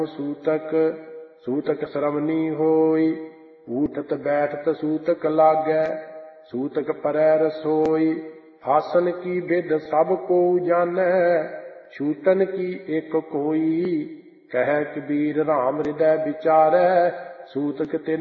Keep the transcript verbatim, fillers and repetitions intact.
सूतक सूतक श्रवणी होई। उठत बैठत सूतक लागै, सूतक परै रसोई। आसन की विध सब को जानै, छूटन की एक कोई। कहे कबीर राम हृदय विचारै, सूतक तिन